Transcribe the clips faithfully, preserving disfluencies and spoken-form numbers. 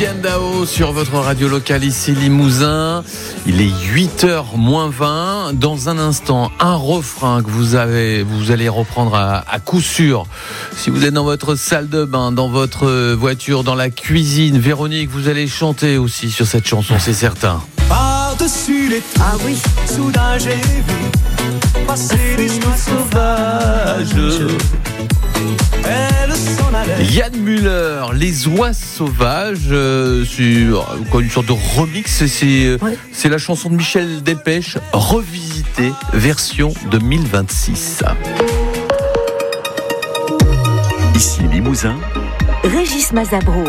Étienne Dao sur votre radio locale ici Limousin. Il est huit heures moins vingt. Dans un instant, un refrain que vous avez, vous allez reprendre à, à coup sûr. Si vous êtes dans votre salle de bain, dans votre voiture, dans la cuisine, Véronique, vous allez chanter aussi sur cette chanson, c'est certain. Par-dessus les toits, Ah oui. soudain j'ai vu passer des oies sauvages. Elle s'en allait. Yann Müller, Les Oies Sauvages, euh, c'est quoi, une sorte de remix, c'est, Ouais. c'est la chanson de Michel Delpech, revisitée, version deux mille vingt-six. Ici Limousin, Régis Mazabro.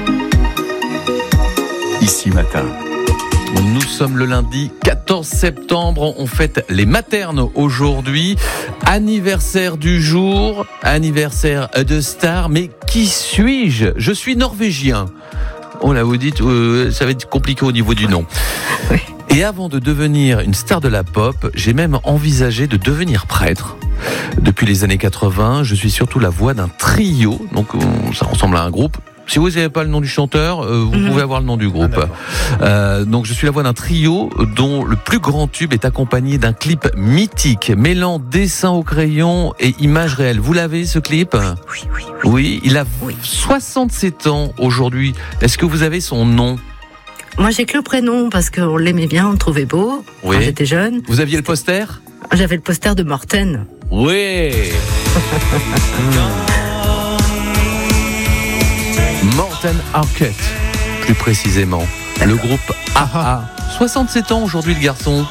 ici Matin. Nous sommes le lundi quatorze septembre, on fête les maternes aujourd'hui, anniversaire du jour, anniversaire de star, mais qui suis-je ? Je suis norvégien. Oh là, vous dites, euh, ça va être compliqué au niveau du nom. Oui. Et avant de devenir une star de la pop, j'ai même envisagé de devenir prêtre. Depuis les années quatre-vingts, je suis surtout la voix d'un trio, donc ça ressemble à un groupe. Si vous n'avez pas le nom du chanteur, euh, vous mmh. pouvez avoir le nom du groupe. Ah, euh, donc je suis la voix d'un trio dont le plus grand tube est accompagné d'un clip mythique, mêlant dessin au crayon et images réelles. Vous l'avez ce clip ? Oui, oui, oui. Oui, il a Oui. soixante-sept ans aujourd'hui. Est-ce que vous avez son nom ? Moi, j'ai que le prénom parce qu'on l'aimait bien, on le trouvait beau Oui. quand j'étais jeune. Vous aviez le poster ? J'avais le poster de Morten. Oui. Morten Harket, plus précisément. Le groupe A A. soixante-sept ans aujourd'hui le garçon.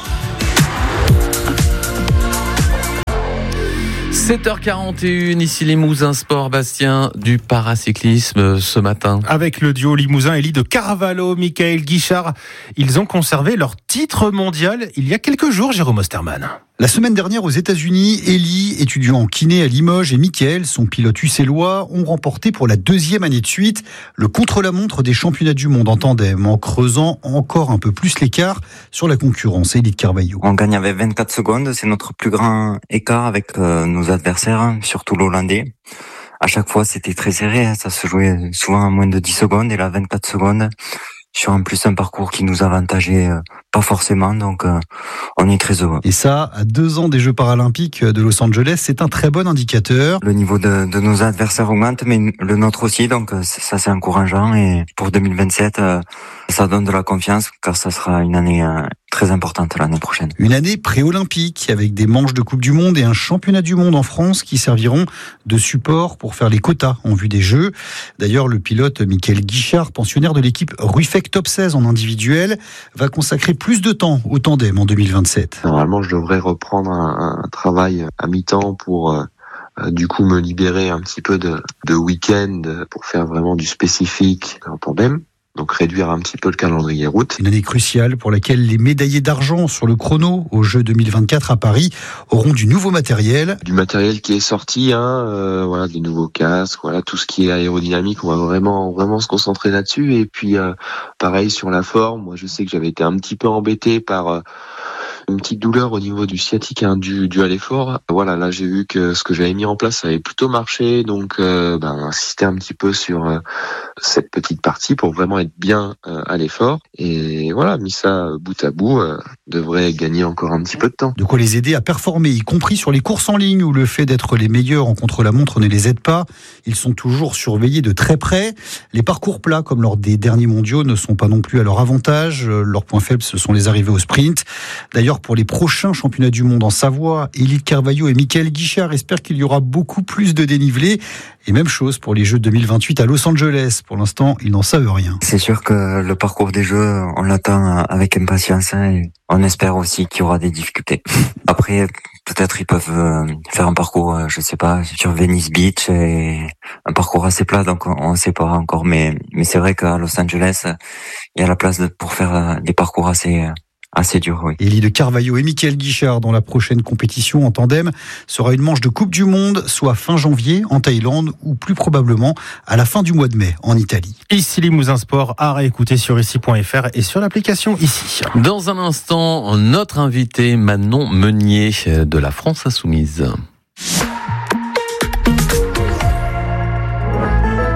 sept heures quarante et une, ici Limousin Sport, Bastien, du paracyclisme ce matin. Avec le duo Limousin Élie de Carvalho, Michael Guichard, ils ont conservé leur titre mondial il y a quelques jours, Jérôme Osterman. La semaine dernière aux États-Unis, Élie, étudiant en kiné à Limoges, et Mickaël, son pilote uccellois, ont remporté pour la deuxième année de suite le contre-la-montre des championnats du monde en tandem, en creusant encore un peu plus l'écart sur la concurrence. Élie de Carvalho. On gagne avec vingt-quatre secondes, c'est notre plus grand écart avec euh, nos adversaires, surtout l'Hollandais. À chaque fois, c'était très serré, ça se jouait souvent à moins de dix secondes, et là, vingt-quatre secondes, sur en plus un parcours qui nous avantageait euh, pas forcément, donc euh, on est très heureux. Et ça, à deux ans des Jeux paralympiques de Los Angeles, c'est un très bon indicateur. Le niveau de, de nos adversaires augmente, mais le nôtre aussi, donc euh, ça c'est encourageant, et pour deux mille vingt-sept, euh, ça donne de la confiance, car ça sera une année euh, très importante l'année prochaine. Une année pré-olympique, avec des manches de Coupe du Monde et un championnat du monde en France qui serviront de support pour faire les quotas en vue des Jeux. D'ailleurs, le pilote Michael Guichard, pensionnaire de l'équipe Ruffec Top seize en individuel, va consacrer plus de temps au tandem en deux mille vingt-sept. Normalement, je devrais reprendre un, un travail à mi-temps pour euh, euh, du coup me libérer un petit peu de, de week-end pour faire vraiment du spécifique en tandem. Donc réduire un petit peu le calendrier route. Une année cruciale pour laquelle les médaillés d'argent sur le chrono aux Jeux deux mille vingt-quatre à Paris auront du nouveau matériel. Du matériel qui est sorti, hein, euh, voilà, des nouveaux casques, voilà, tout ce qui est aérodynamique, on va vraiment vraiment se concentrer là-dessus. Et puis euh, pareil sur la forme, moi je sais que j'avais été un petit peu embêté par euh, une petite douleur au niveau du sciatique hein, dû, dû à l'effort. Voilà, là j'ai vu que ce que j'avais mis en place ça avait plutôt marché, donc euh, ben, insister un petit peu sur euh, cette petite partie pour vraiment être bien euh, à l'effort. Et voilà, mis ça bout à bout, euh, devrait gagner encore un petit peu de temps. De quoi les aider à performer, y compris sur les courses en ligne où le fait d'être les meilleurs en contre-la-montre ne les aide pas. Ils sont toujours surveillés de très près. Les parcours plats, comme lors des derniers mondiaux, ne sont pas non plus à leur avantage. Leur point faible, ce sont les arrivées au sprint. D'ailleurs, pour les prochains championnats du monde en Savoie, Élie de Carvalho et Michael Guichard espèrent qu'il y aura beaucoup plus de dénivelé. Et même chose pour les Jeux deux mille vingt-huit à Los Angeles. Pour l'instant, ils n'en savent rien. C'est sûr que le parcours des Jeux, on l'attend avec impatience, hein, et on espère aussi qu'il y aura des difficultés. Après, peut-être ils peuvent faire un parcours, je sais pas, sur Venice Beach, et un parcours assez plat, donc on ne sait pas encore. Mais, mais c'est vrai qu'à Los Angeles, il y a la place pour faire des parcours assez... assez dur, oui. Élie de Carvalho et Michael Guichard dans la prochaine compétition en tandem sera une manche de Coupe du Monde, soit fin janvier en Thaïlande ou plus probablement à la fin du mois de mai en Italie. Ici Limousin Sport, à réécouter sur ici point f r et sur l'application Ici. Dans un instant, notre invité Manon Meunier de la France Insoumise. Vous pensez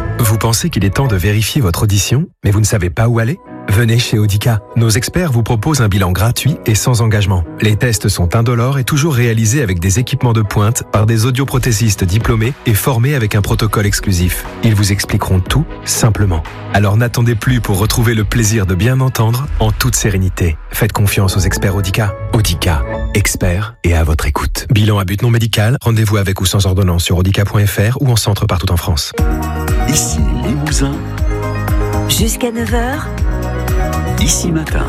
pensez qu'il est temps de vérifier votre audition, mais vous ne savez pas où aller ? Venez chez Audica. Nos experts vous proposent un bilan gratuit et sans engagement. Les tests sont indolores et toujours réalisés avec des équipements de pointe par des audioprothésistes diplômés et formés avec un protocole exclusif. Ils vous expliqueront tout simplement. Alors n'attendez plus pour retrouver le plaisir de bien entendre en toute sérénité. Faites confiance aux experts Audica. Audica, experts et à votre écoute. Bilan à but non médical, rendez-vous avec ou sans ordonnance sur audica point f r ou en centre partout en France. Ici Limousin, jusqu'à neuf heures. Ici Matin.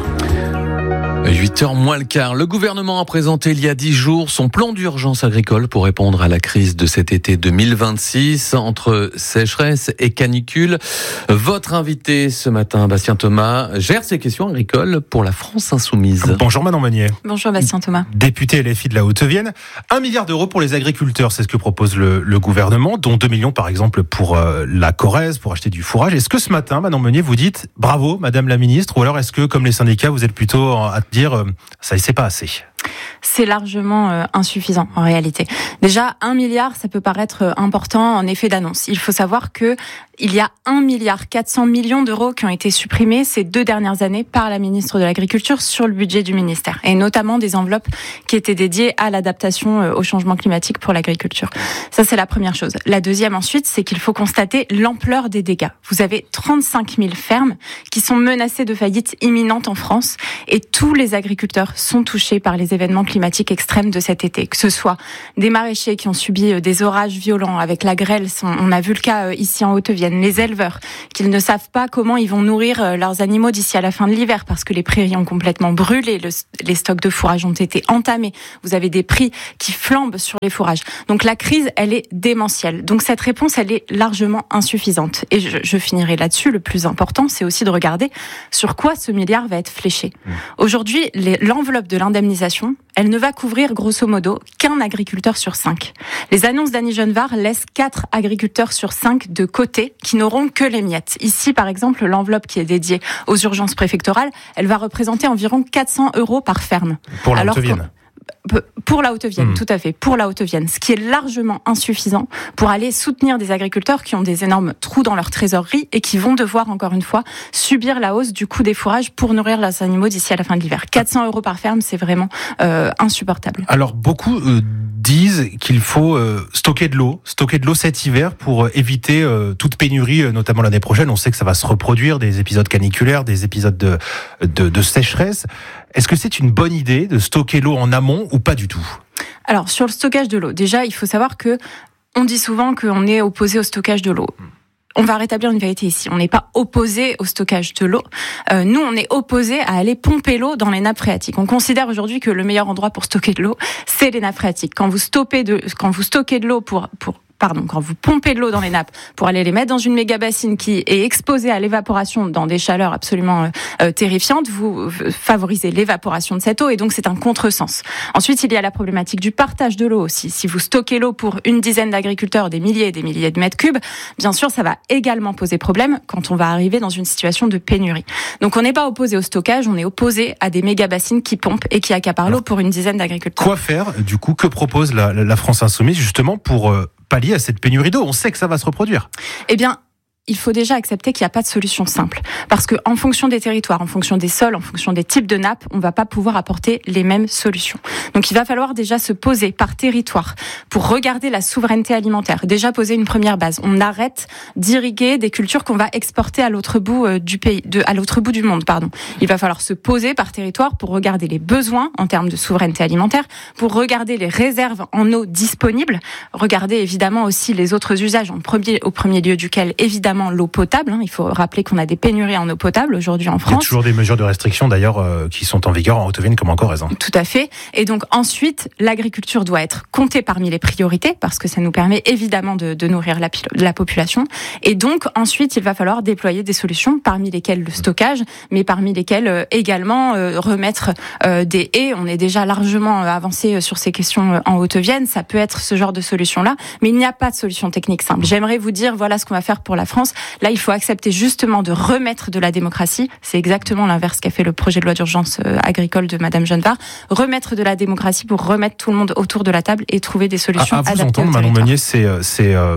huit heures moins le quart. Le gouvernement a présenté il y a dix jours son plan d'urgence agricole pour répondre à la crise de cet été deux mille vingt-six entre sécheresse et canicule. Votre invité ce matin, Bastien Thomas, gère ces questions agricoles pour la France Insoumise. Bonjour Manon Meunier. Bonjour Bastien Thomas. Député L F I de la Haute-Vienne. Un milliard d'euros pour les agriculteurs, c'est ce que propose le, le gouvernement, dont deux millions par exemple pour euh, la Corrèze, pour acheter du fourrage. Est-ce que ce matin, Manon Meunier, vous dites bravo Madame la Ministre, ou alors est-ce que comme les syndicats, vous êtes plutôt à dire euh, ça c'est pas assez? C'est largement euh, insuffisant en réalité. Déjà, un milliard, ça peut paraître euh, important en effet d'annonce. Il faut savoir que il y a un milliard quatre cents millions d'euros qui ont été supprimés ces deux dernières années par la ministre de l'Agriculture sur le budget du ministère, et notamment des enveloppes qui étaient dédiées à l'adaptation euh, au changement climatique pour l'agriculture. Ça, c'est la première chose. La deuxième ensuite, c'est qu'il faut constater l'ampleur des dégâts. Vous avez trente-cinq mille fermes qui sont menacées de faillite imminente en France, et tous les agriculteurs sont touchés par les événements climatiques extrêmes de cet été, que ce soit des maraîchers qui ont subi des orages violents avec la grêle, on a vu le cas ici en Haute-Vienne, les éleveurs qui ne savent pas comment ils vont nourrir leurs animaux d'ici à la fin de l'hiver parce que les prairies ont complètement brûlé, le, les stocks de fourrage ont été entamés, vous avez des prix qui flambent sur les fourrages. Donc la crise, elle est démentielle. Donc cette réponse, elle est largement insuffisante. Et je, je finirai là-dessus. Le plus important, c'est aussi de regarder sur quoi ce milliard va être fléché. Mmh. Aujourd'hui, les, l'enveloppe de l'indemnisation, elle ne va couvrir grosso modo qu'un agriculteur sur cinq. Les annonces d'Annie Genevard laissent quatre agriculteurs sur cinq de côté qui n'auront que les miettes. Ici, par exemple, l'enveloppe qui est dédiée aux urgences préfectorales, elle va représenter environ quatre cents euros par ferme. Pour la Haute-Vienne. Pour la Haute-Vienne, mmh. tout à fait, pour la Haute-Vienne, ce qui est largement insuffisant pour aller soutenir des agriculteurs qui ont des énormes trous dans leur trésorerie et qui vont devoir, encore une fois, subir la hausse du coût des fourrages pour nourrir leurs animaux d'ici à la fin de l'hiver. quatre cents euros par ferme, c'est vraiment euh, insupportable. Alors, beaucoup euh, disent qu'il faut euh, stocker de l'eau, stocker de l'eau cet hiver pour euh, éviter euh, toute pénurie, euh, notamment l'année prochaine. On sait que ça va se reproduire, des épisodes caniculaires, des épisodes de, de, de sécheresse. Est-ce que c'est une bonne idée de stocker l'eau en amont ou pas du tout ? Alors, sur le stockage de l'eau, déjà, il faut savoir que on dit souvent qu'on est opposé au stockage de l'eau. On va rétablir une vérité ici. On n'est pas opposé au stockage de l'eau. Euh, nous, on est opposé à aller pomper l'eau dans les nappes phréatiques. On considère aujourd'hui que le meilleur endroit pour stocker de l'eau, c'est les nappes phréatiques. Quand vous stockez de, quand vous stockez de l'eau pour, pour Pardon, quand vous pompez de l'eau dans les nappes pour aller les mettre dans une méga bassine qui est exposée à l'évaporation dans des chaleurs absolument euh, terrifiantes, vous favorisez l'évaporation de cette eau et donc c'est un contresens. Ensuite, il y a la problématique du partage de l'eau aussi. Si vous stockez l'eau pour une dizaine d'agriculteurs, des milliers et des milliers de mètres cubes, bien sûr, ça va également poser problème quand on va arriver dans une situation de pénurie. Donc on n'est pas opposé au stockage, on est opposé à des méga bassines qui pompent et qui accaparent l'eau pour une dizaine d'agriculteurs. Quoi faire, du coup, que propose la, la France Insoumise justement pour euh, pallier à cette pénurie d'eau? On sait que ça va se reproduire. Eh bien, il faut déjà accepter qu'il n'y a pas de solution simple. Parce que, en fonction des territoires, en fonction des sols, en fonction des types de nappes, on ne va pas pouvoir apporter les mêmes solutions. Donc, il va falloir déjà se poser par territoire pour regarder la souveraineté alimentaire. Déjà poser une première base. On arrête d'irriguer des cultures qu'on va exporter à l'autre bout du pays, de, à l'autre bout du monde, pardon. Il va falloir se poser par territoire pour regarder les besoins en termes de souveraineté alimentaire, pour regarder les réserves en eau disponibles, regarder évidemment aussi les autres usages, en premier, au premier lieu duquel, évidemment, l'eau potable. Il faut rappeler qu'on a des pénuries en eau potable aujourd'hui en France. Il y a toujours des mesures de restriction d'ailleurs euh, qui sont en vigueur en Haute-Vienne comme en Corrèze. Hein. Tout à fait. Et donc ensuite, l'agriculture doit être comptée parmi les priorités parce que ça nous permet évidemment de, de nourrir la, la population. Et donc ensuite, il va falloir déployer des solutions parmi lesquelles le stockage, mais parmi lesquelles euh, également euh, remettre euh, des haies. On est déjà largement euh, avancé sur ces questions euh, en Haute-Vienne. Ça peut être ce genre de solution-là, mais il n'y a pas de solution technique simple. J'aimerais vous dire voilà ce qu'on va faire pour la France. Là, il faut accepter justement de remettre de la démocratie. C'est exactement l'inverse qu'a fait le projet de loi d'urgence agricole de Madame Genevard. Remettre de la démocratie pour remettre tout le monde autour de la table et trouver des solutions à, à vous adaptées entendre, au Manon territoire. Meunier, c'est, c'est euh,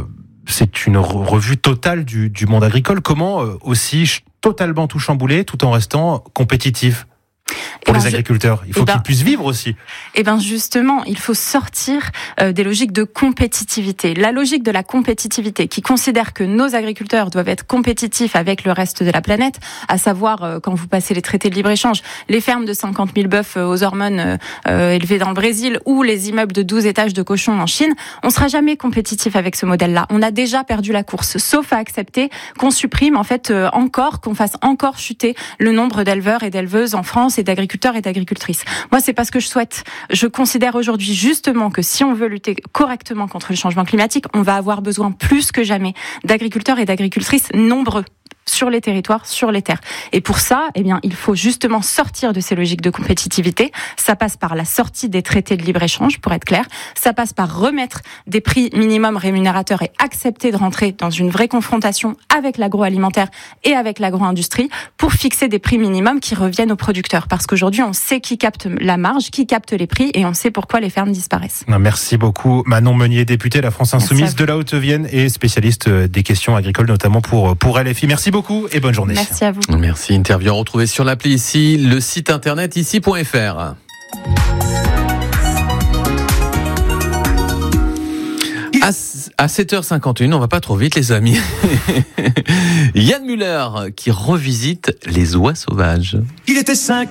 c'est une re- revue totale du, du monde agricole. Comment euh, aussi ch- totalement tout chambouler tout en restant compétitif pour Eh les ben, je- agriculteurs? Il faut eh ben- qu'ils puissent vivre aussi. Eh bien justement, il faut sortir euh, des logiques de compétitivité. La logique de la compétitivité qui considère que nos agriculteurs doivent être compétitifs avec le reste de la planète, à savoir euh, quand vous passez les traités de libre-échange, les fermes de cinquante mille bœufs euh, aux hormones euh, euh, élevés dans le Brésil ou les immeubles de douze étages de cochons en Chine, on sera jamais compétitif avec ce modèle-là. On a déjà perdu la course, sauf à accepter qu'on supprime en fait euh, encore, qu'on fasse encore chuter le nombre d'éleveurs et d'éleveuses en France et d'agriculteurs et d'agricultrices. Moi, c'est pas ce que je souhaite. Je considère aujourd'hui justement que si on veut lutter correctement contre le changement climatique, on va avoir besoin plus que jamais d'agriculteurs et d'agricultrices nombreux sur les territoires, sur les terres. Et pour ça, eh bien, il faut justement sortir de ces logiques de compétitivité. Ça passe par la sortie des traités de libre-échange, pour être clair. Ça passe par remettre des prix minimums rémunérateurs et accepter de rentrer dans une vraie confrontation avec l'agroalimentaire et avec l'agro-industrie pour fixer des prix minimums qui reviennent aux producteurs. Parce qu'aujourd'hui, on sait qui capte la marge, qui capte les prix et on sait pourquoi les fermes disparaissent. Merci beaucoup Manon Meunier, députée de la France Insoumise de la Haute-Vienne et spécialiste des questions agricoles, notamment pour, pour L F I. Merci beaucoup et bonne journée. Merci à vous. Merci. Interview à retrouver sur l'appli ici, le site internet ici point f r. À, à sept heures cinquante et une, on va pas trop vite les amis. Yann Müller qui revisite les oies sauvages. Il était cinq